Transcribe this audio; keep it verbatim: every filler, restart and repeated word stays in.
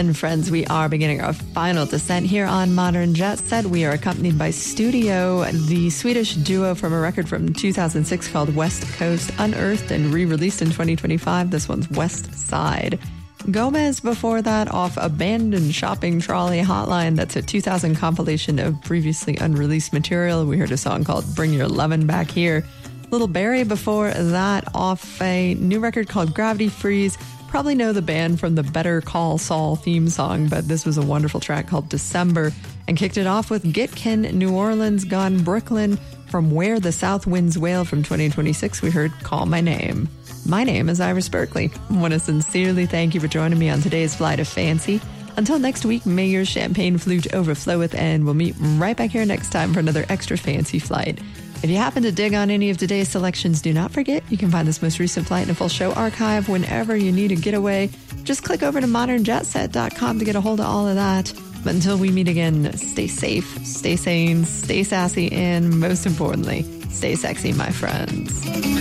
And friends, we are beginning our final descent here on Modern Jet Set. We are accompanied by Studio, the Swedish duo from a record from two thousand six called West Coast, unearthed and re-released in twenty twenty-five. This one's West Side. Gomez before that off Abandoned Shopping Trolley Hotline. That's a two thousand compilation of previously unreleased material. We heard a song called Bring Your Lovin' Back Here. Little Barry before that off a new record called Gravity Freeze. Probably know the band from the Better Call Saul theme song, but this was a wonderful track called December, and kicked it off with Gitkin, New Orleans Gone Brooklyn. From Where the South Winds Wail from twenty twenty-six, we heard Call My Name. My name is Iris Berkeley. I want to sincerely thank you for joining me on today's Flight of Fancy. Until next week, may your champagne flute overfloweth, and we'll meet right back here next time for another extra fancy flight. If you happen to dig on any of today's selections, do not forget you can find this most recent flight and a full show archive whenever you need a getaway. Just click over to modern jet set dot com to get a hold of all of that. But until we meet again, stay safe, stay sane, stay sassy, and most importantly, stay sexy, my friends.